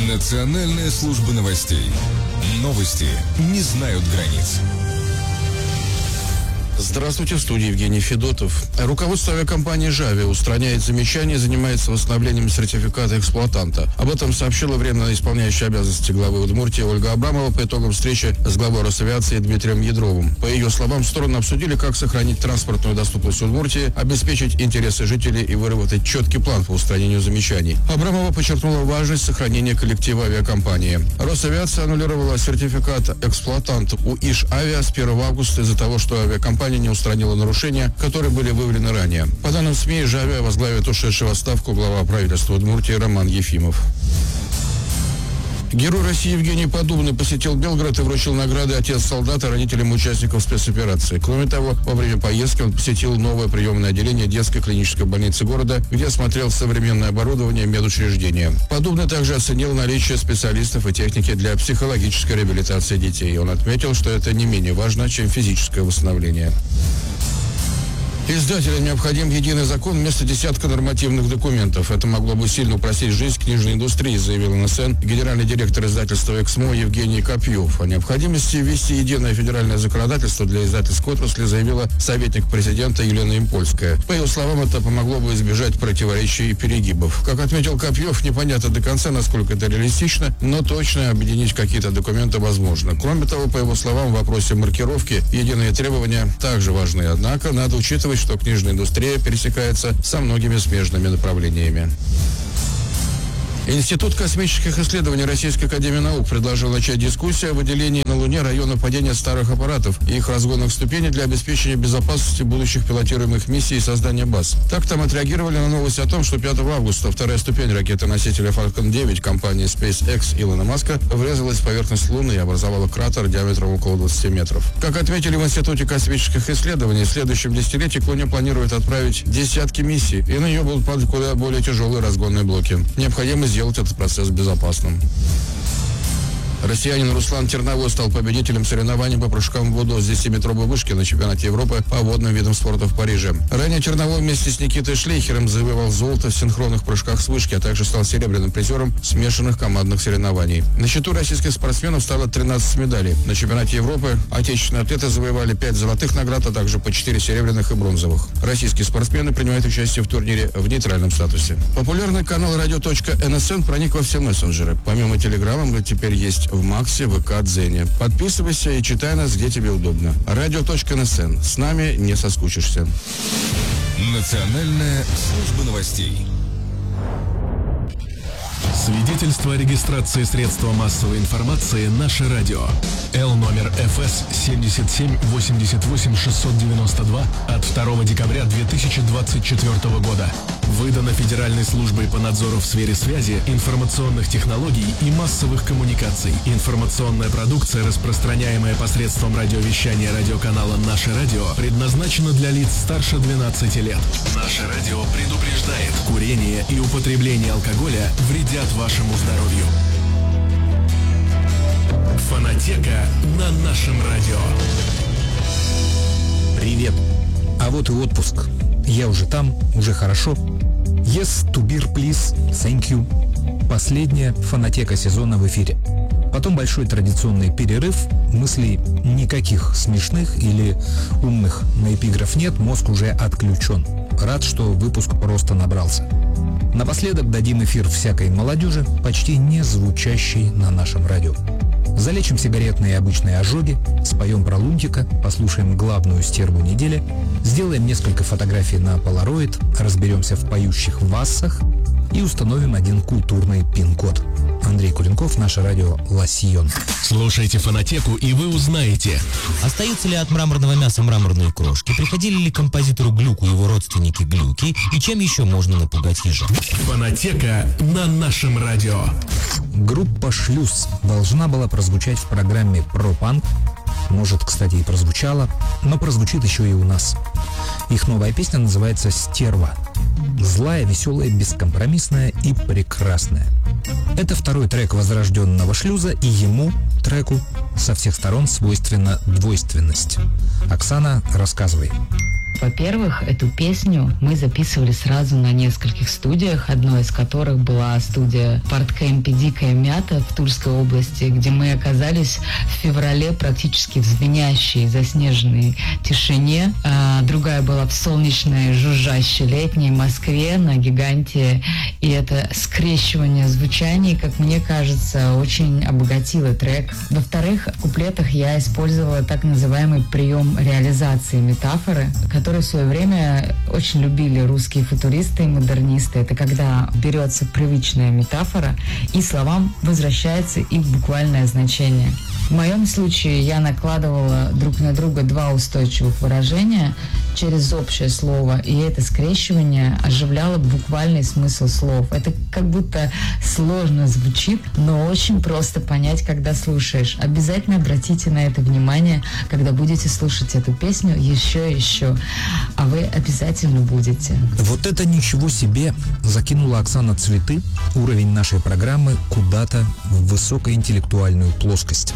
Национальная служба новостей. Новости не знают границ. Здравствуйте, в студии Евгений Федотов. Руководство авиакомпании «Жавиа» устраняет замечания и занимается восстановлением сертификата эксплуатанта. Об этом сообщила временно исполняющая обязанности главы Удмуртии Ольга Абрамова по итогам встречи с главой Росавиации Дмитрием Ядровым. По ее словам, стороны обсудили, как сохранить транспортную доступность Удмуртии, обеспечить интересы жителей и выработать четкий план по устранению замечаний. Абрамова подчеркнула важность сохранения коллектива авиакомпании. Росавиация аннулировала сертификат эксплуатанта у Иш-Авиа с 1 августа из-за того, что авиакомпания не устранила нарушения, которые были выявлены ранее. По данным СМИ, «Жавиа» возглавит ушедший в отставку глава правительства Удмуртии Роман Ефимов. Герой России Евгений Подубный посетил Белгород и вручил награды «Отец солдата» родителям участников спецоперации. Кроме того, во время поездки он посетил новое приемное отделение детской клинической больницы города, где осмотрел современное оборудование медучреждения. Подубный также оценил наличие специалистов и техники для психологической реабилитации детей. Он отметил, что это не менее важно, чем физическое восстановление. Издателям необходим единый закон вместо десятка нормативных документов. Это могло бы сильно упростить жизнь книжной индустрии, заявил НСН генеральный директор издательства «Эксмо» Евгений Копьев. О необходимости ввести единое федеральное законодательство для издательской отрасли заявила советник президента Елена Импольская. По ее словам, это помогло бы избежать противоречий и перегибов. Как отметил Копьев, непонятно до конца, насколько это реалистично, но точно объединить какие-то документы возможно. Кроме того, по его словам, в вопросе маркировки единые требования также важны. Однако надо учитывать, что книжная индустрия пересекается со многими смежными направлениями. Институт космических исследований Российской академии наук предложил начать дискуссию о выделении на Луне района падения старых аппаратов и их разгонных ступеней для обеспечения безопасности будущих пилотируемых миссий и создания баз. Так там отреагировали на новость о том, что 5 августа вторая ступень ракеты-носителя Falcon 9 компании SpaceX Илона Маска врезалась в поверхность Луны и образовала кратер диаметром около 20 метров. Как отметили в Институте космических исследований, в следующем десятилетии к Луне планируют отправить десятки миссий, и на нее будут падать куда более тяжелые разгонные блоки. Необходимо сделать этот процесс безопасным. Россиянин Руслан Терновой стал победителем соревнований по прыжкам в воду с 10-метровой вышки на чемпионате Европы по водным видам спорта в Париже. Ранее Терновой вместе с Никитой Шлейхером завоевал золото в синхронных прыжках с вышки, а также стал серебряным призером смешанных командных соревнований. На счету российских спортсменов стало 13 медалей. На чемпионате Европы отечественные атлеты завоевали 5 золотых наград, а также по 4 серебряных и бронзовых. Российские спортсмены принимают участие в турнире в нейтральном статусе. Популярный канал радио.НСН проник во все мессенджеры. Помимо телеграмма, мы теперь есть в Максе, ВК, Дзене. Подписывайся и читай нас, где тебе удобно. Радио.НСН. С нами не соскучишься. Национальная служба новостей. Свидетельство о регистрации средства массовой информации «Наше радио». Л номер ФС 77-88-692 от 2 декабря 2024 года. Выдано Федеральной службой по надзору в сфере связи, информационных технологий и массовых коммуникаций. Информационная продукция, распространяемая посредством радиовещания радиоканала «Наше радио», предназначена для лиц старше 12 лет. «Наше радио» предупреждает: курение и употребление алкоголя вредят вашему здоровью. Фонотека на нашем радио. Привет. А вот и отпуск. Я уже там, уже хорошо. Yes, to beer, please. Thank you. Последняя фонотека сезона в эфире. Потом большой традиционный перерыв. Мыслей никаких смешных или умных на эпиграф нет, мозг уже отключен. Рад, что выпуск просто набрался. Напоследок дадим эфир всякой молодежи, почти не звучащей на нашем радио. Залечим сигаретные и обычные ожоги, споем про Лунтика, послушаем главную стерву недели, сделаем несколько фотографий на полароид, разберемся в поющих вассах и установим один культурный пин-код. Андрей Куренков, наше радио «Лосьон». Слушайте фонотеку, и вы узнаете: остаются ли от мраморного мяса мраморные крошки, приходили ли композитору Глюку его родственники Глюки, и чем еще можно напугать ежа. Фонотека на нашем радио. Группа «Шлюз» должна была прозвучать в программе про панк. Может, кстати, и прозвучала, но прозвучит еще и у нас. Их новая песня называется «Стерва». Злая, веселая, бескомпромиссная и прекрасная. Это второй трек возрожденного «Шлюза», и ему, треку, со всех сторон свойственна двойственность. Оксана, рассказывай. Во-первых, эту песню мы записывали сразу на нескольких студиях, одной из которых была студия Парткэмпи «Дикая мята» в Тульской области, где мы оказались в феврале практически в звенящей заснеженной тишине. Другая была в солнечной, жужжащей летней Москве на «Гиганте». И это скрещивание звучаний, как мне кажется, очень обогатило трек. Во-вторых, в куплетах я использовала так называемый прием реализации метафоры, который в свое время очень любили русские футуристы и модернисты. Это когда берется привычная метафора, и словам возвращается их буквальное значение. В моем случае я накладывала друг на друга два устойчивых выражения через общее слово, и это скрещивание оживляло буквальный смысл слов. Это как будто сложно звучит, но очень просто понять, когда слушаешь. Обязательно обратите на это внимание, когда будете слушать эту песню еще и еще. А вы обязательно будете. Вот это ничего себе! Закинула Оксана Цветы уровень нашей программы куда-то в высокоинтеллектуальную плоскость.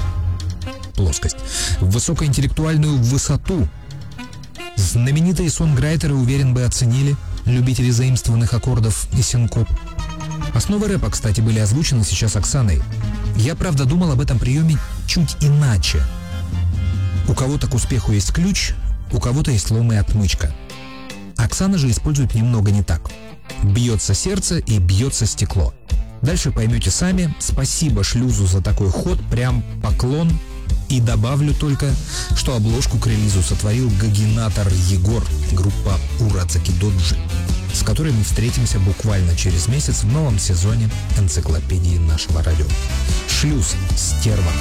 В высокоинтеллектуальную высоту. Знаменитые сонграйтеры, уверен, бы оценили, любители заимствованных аккордов и синкоп. Основы рэпа, кстати, были озвучены сейчас Оксаной. Я, правда, думал об этом приеме чуть иначе. У кого-то к успеху есть ключ, у кого-то есть лом и отмычка. Оксана же использует немного не так. Бьется сердце и бьется стекло. Дальше поймете сами. Спасибо шлюзу за такой ход, прям поклон. И добавлю только, что обложку к релизу сотворил гагинатор Егор, группа Урацаки Доджи, с которой мы встретимся буквально через месяц в новом сезоне энциклопедии нашего радио. Шлюз, стерва.